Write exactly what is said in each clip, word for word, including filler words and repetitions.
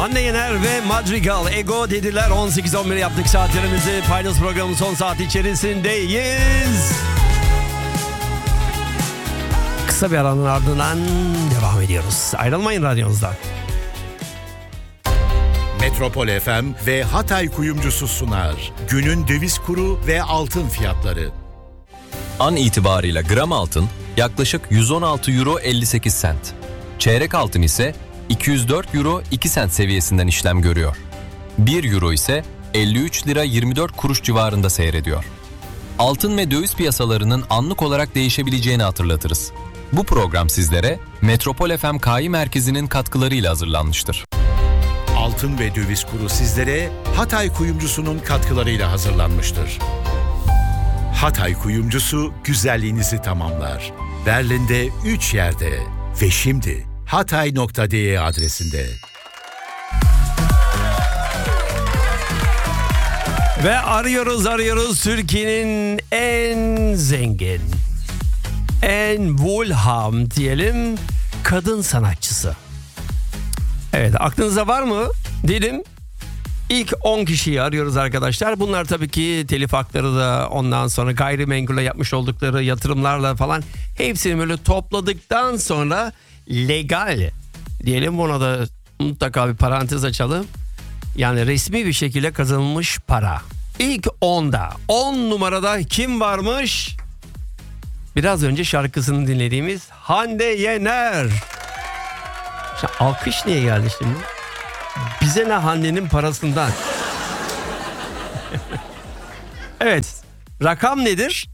Hande Yener ve Madrigal Ego dediler. on sekiz on bir yaptık saatlerimizi. Paydos programının son saati içerisindeyiz. Kısa bir aranın ardından devam ediyoruz. Ayrılmayın radyonuzdan. Metropol F M ve Hatay Kuyumcusu sunar. Günün döviz kuru ve altın fiyatları. An itibarıyla gram altın yaklaşık yüz on altı euro elli sekiz sent. Çeyrek altın ise iki yüz dört euro iki sent seviyesinden işlem görüyor. bir euro ise elli üç lira yirmi dört kuruş civarında seyrediyor. Altın ve döviz piyasalarının anlık olarak değişebileceğini hatırlatırız. Bu program sizlere Metropol F M K I Merkezi'nin katkılarıyla hazırlanmıştır. Altın ve döviz kuru sizlere Hatay Kuyumcusu'nun katkılarıyla hazırlanmıştır. Hatay Kuyumcusu güzelliğinizi tamamlar. Berlin'de üç yerde ve şimdi hatay nokta de adresinde. Ve arıyoruz arıyoruz Türkiye'nin en zengin, en wohlhabend diyelim kadın sanatçısı. Evet, aklınızda var mı? Dedim. İlk on kişiyi arıyoruz arkadaşlar. Bunlar tabii ki telif hakları da, ondan sonra gayrimenkule yapmış oldukları yatırımlarla falan hepsini böyle topladıktan sonra legal diyelim, buna da mutlaka bir parantez açalım. Yani resmi bir şekilde kazanılmış para. İlk onda on numarada kim varmış? Biraz önce şarkısını dinlediğimiz Hande Yener. İşte alkış niye geldi şimdi? Bize ne Hande'nin parasından? Evet. Rakam nedir?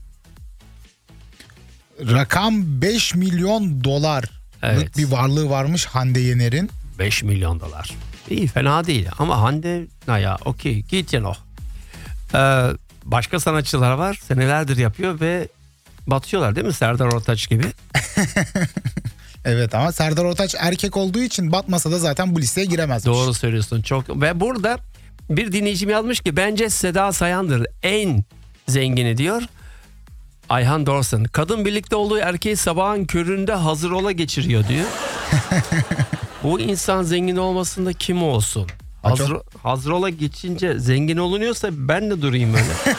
Rakam beş milyon dolarlık Evet. bir varlığı varmış Hande Yener'in. beş milyon dolar. İyi, fena değil ama Hande na ya okey git ya no. Ee, başka sanatçılar var, senelerdir yapıyor ve batıyorlar değil mi, Serdar Ortaç gibi? Evet, ama Serdar Ortaç erkek olduğu için batmasa da zaten bu listeye giremezmiş. Doğru söylüyorsun çok. Ve burada bir dinleyicim yazmış ki bence Seda Sayan'dır en zengini diyor. Ayhan Dorsan, kadın birlikte olduğu erkeği sabahın köründe hazır ola geçiriyor diyor. Bu insan zengin olmasında kim olsun? Hazır, çok... hazır ola geçince zengin olunuyorsa ben de durayım böyle.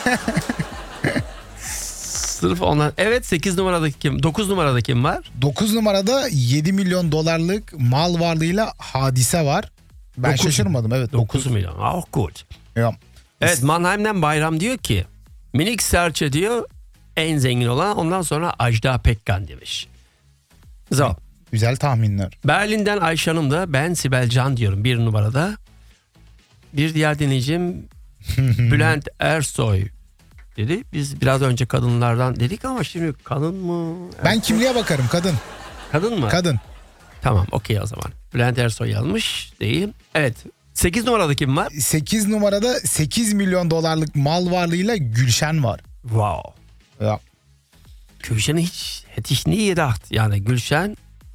Sırf onlar. Evet, sekiz numaradaki kim? dokuz numarada kim var? dokuz numarada yedi milyon dolarlık mal varlığıyla Hadise var. Ben dokuz şaşırmadım. Evet, dokuz milyon. Oh good. Ya. Evet, Mannheim'den Bayram diyor ki Minik Serçe diyor en zengin olan, ondan sonra Ajda Pekkan demiş. So. Güzel tahminler. Berlin'den Ayşe Hanım da ben Sibel Can diyorum bir numarada. Bir diğer dinleyicim Bülent Ersoy dedi. Biz biraz önce kadınlardan dedik ama şimdi kadın mı? Ben Ersoy. kimliğe bakarım, kadın. Kadın mı? Kadın. Tamam, okey o zaman. Bülent Ersoy yazmış değil. Evet. sekiz numarada kim var? sekiz numarada sekiz milyon dolarlık mal varlığıyla Gülşen var. Wow. Ya. Gülşen'i hiç, hiç nie gedacht. Yani Gülşen.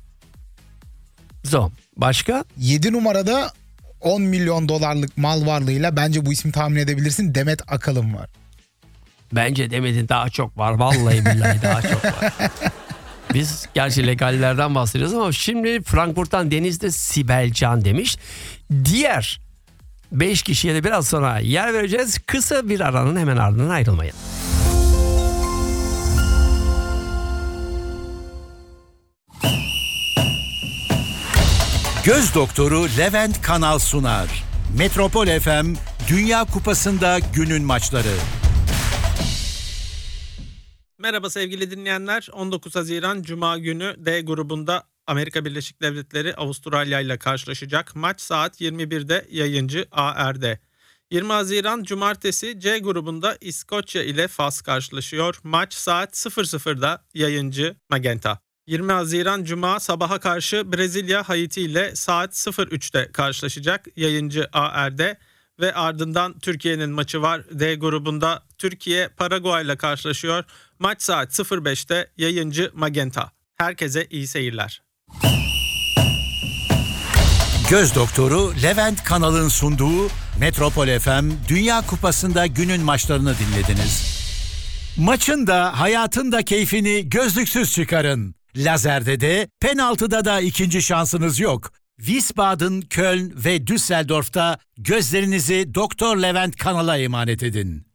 So. Başka? yedi numarada on milyon dolarlık mal varlığıyla, bence bu ismi tahmin edebilirsin, Demet Akalın var. Bence Demet'in daha çok var. Vallahi billahi daha çok var. Biz gerçi legallerden bahsediyoruz ama şimdi Frankfurt'tan Deniz'de Sibel Can demiş. Diğer beş kişiye de biraz sonra yer vereceğiz. Kısa bir aranın hemen ardından ayrılmayın. Göz doktoru Levent Kanal sunar. Metropol F M Dünya Kupası'nda günün maçları. Merhaba sevgili dinleyenler. on dokuz Haziran Cuma günü D grubunda Amerika Birleşik Devletleri Avustralya ile karşılaşacak. Maç saat yirmi birde yayıncı A R'de. yirmi Haziran Cumartesi C grubunda İskoçya ile Fas karşılaşıyor. Maç saat sıfır sıfırda yayıncı Magenta. yirmi Haziran Cuma sabaha karşı Brezilya Haiti ile saat sıfır üçte karşılaşacak. Yayıncı A R'de. Ve ardından Türkiye'nin maçı var. D grubunda Türkiye Paraguay ile karşılaşıyor. Maç saat sıfır beşte yayıncı Magenta. Herkese iyi seyirler. Göz doktoru Levent Kanal'ın sunduğu Metropol F M Dünya Kupası'nda günün maçlarını dinlediniz. Maçın da hayatın da keyfini gözlüksüz çıkarın. Lazerde de penaltıda da ikinci şansınız yok. Wiesbaden, Köln ve Düsseldorf'ta gözlerinizi Doktor Levent Kanal'a emanet edin.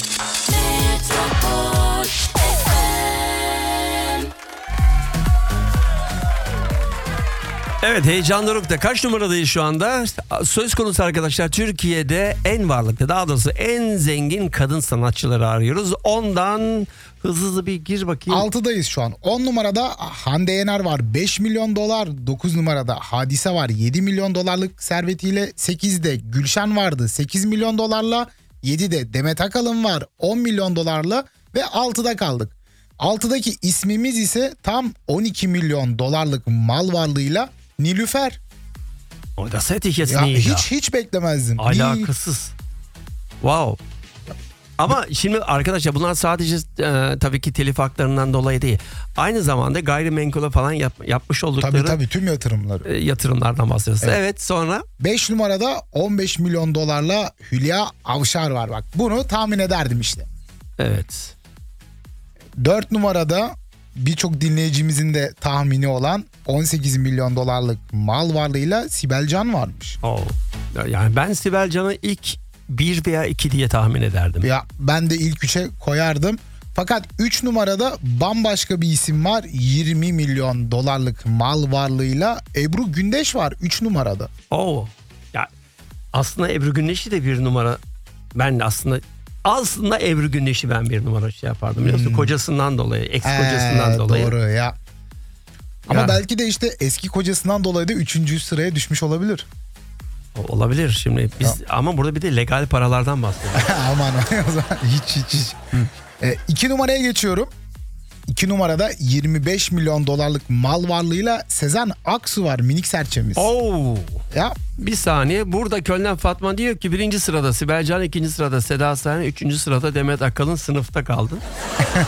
Evet, heyecan dorukta. Kaç numaradayız şu anda? Söz konusu arkadaşlar, Türkiye'de en varlıklı, daha doğrusu en zengin kadın sanatçıları arıyoruz. Ondan hızlı hızlı bir gir bakayım. altıdayız şu an. on numarada Hande Yener var, beş milyon dolar. dokuz numarada Hadise var, yedi milyon dolarlık servetiyle. sekizde Gülşen vardı, sekiz milyon dolarla. yedide Demet Akalın var, on milyon dolarla ve altıda kaldık. altıdaki ismimiz ise tam on iki milyon dolarlık mal varlığıyla Nilüfer. O da set ikisi Ya değil ya. hiç hiç beklemezdim. Alakasız. Wow. Ama şimdi arkadaşlar bunlar sadece e, tabii ki telif haklarından dolayı değil. Aynı zamanda gayrimenkule falan yap, yapmış oldukları Tabii tabii tüm yatırımları. e, yatırımlardan bahsediyoruz. Evet. Evet. Sonra beş numarada on beş milyon dolarla Hülya Avşar var bak. Bunu tahmin ederdim işte. evet. dört numarada birçok dinleyicimizin de tahmini olan on sekiz milyon dolarlık mal varlığıyla Sibel Can varmış. Oh. Yani ben Sibel Can'ı ilk bir veya iki diye tahmin ederdim. Ya ben de ilk üçe koyardım. Fakat üç numarada bambaşka bir isim var. yirmi milyon dolarlık mal varlığıyla Ebru Gündeş var üç numarada. Oh. Ya aslında Ebru Gündeş'i de bir numara. Ben de aslında aslında Ebru Gündeş'i ben bir numara şey yapardım. Biliyorsun Hmm. kocasından dolayı, ex kocasından Ee, dolayı. Doğru ya. Ama Ya. belki de işte eski kocasından dolayı da üçüncü sıraya düşmüş olabilir. Olabilir şimdi biz ama burada bir de legal paralardan bahsediyoruz. Aman o zaman hiç hiç hiç. E, iki numaraya geçiyorum. İki numarada yirmi beş milyon dolarlık mal varlığıyla Sezen Aksu var, minik serçemiz. Oo. Ya Bir saniye, burada Köln'den Fatma diyor ki birinci sırada Sibel Can, ikinci sırada Seda Sayan, üçüncü sırada Demet Akalın, sınıfta kaldın.